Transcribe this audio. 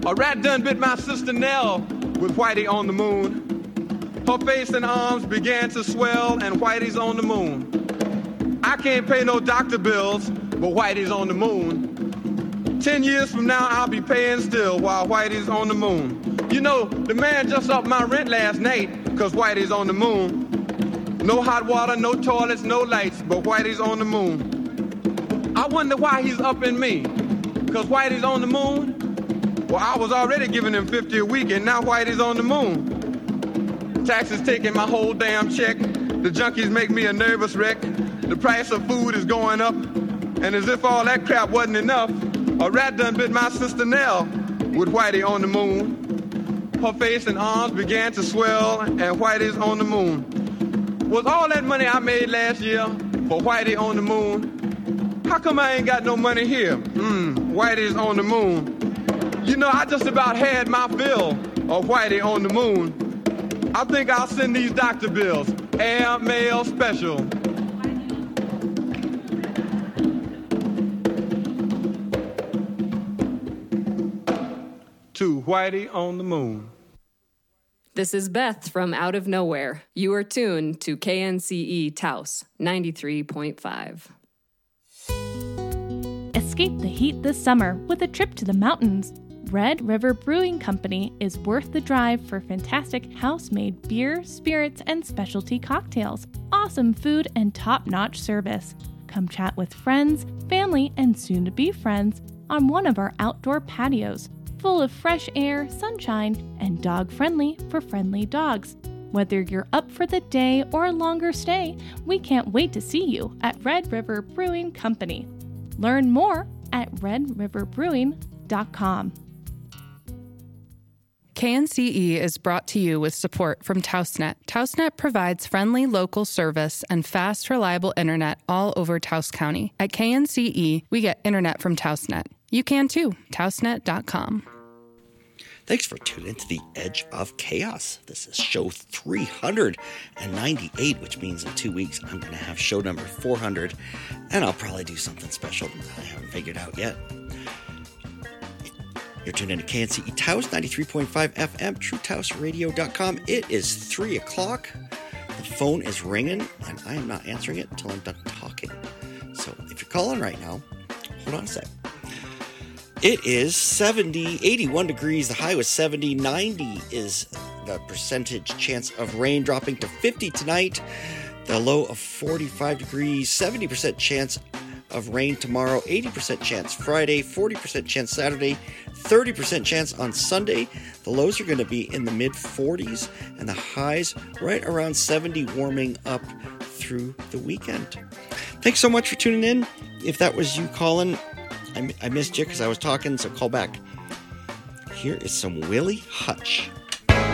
A rat done bit my sister Nell with Whitey on the moon. Her face and arms began to swell, and Whitey's on the moon. I can't pay no doctor bills, but Whitey's on the moon. 10 years from now, I'll be paying still while Whitey's on the moon. You know, the man just upped my rent last night, cause Whitey's on the moon. No hot water, no toilets, no lights, but Whitey's on the moon. I wonder why he's upping me, cause Whitey's on the moon? Well, I was already giving him $50 a week, and now Whitey's on the moon. Taxes taking my whole damn check. The junkies make me a nervous wreck. The price of food is going up. And as if all that crap wasn't enough, a rat done bit my sister Nell with Whitey on the moon. Her face and arms began to swell, and Whitey's on the moon. Was all that money I made last year for Whitey on the moon? How come I ain't got no money here? Whitey's on the moon. You know, I just about had my fill of Whitey on the moon. I think I'll send these doctor bills, air mail special. To Whitey on the moon. This is Beth from Out of Nowhere. You are tuned to KNCE Taos 93.5. Escape the heat this summer with a trip to the mountains. Red River Brewing Company is worth the drive for fantastic house-made beer, spirits, and specialty cocktails, awesome food, and top-notch service. Come chat with friends, family, and soon-to-be friends on one of our outdoor patios, full of fresh air, sunshine, and dog-friendly for friendly dogs. Whether you're up for the day or a longer stay, we can't wait to see you at Red River Brewing Company. Learn more at redriverbrewing.com. KNCE is brought to you with support from TaosNet. TaosNet provides friendly local service and fast, reliable internet all over Taos County. At KNCE, we get internet from TaosNet. You can too. TaosNet.com. Thanks for tuning into the Edge of Chaos. This is show 398, which means in 2 weeks I'm going to have show number 400, and I'll probably do something special I haven't figured out yet. You're tuned in to KNCE Taos 93.5 FM, TrueTaosRadio.com. It is 3 o'clock. The phone is ringing, and I am not answering it until I'm done talking. So if you're calling right now, hold on a sec. It is 81 degrees. The high was 70. 90 is the percentage chance of rain, dropping to 50 tonight. The low of 45 degrees. 70% chance of rain tomorrow. 80% chance Friday. 40% chance Saturday. 30% chance on Sunday. The lows are going to be in the mid-40s and the highs right around 70, warming up through the weekend. Thanks so much for tuning in. If that was you calling, I missed you because I was talking, so call back. Here is some Willie Hutch.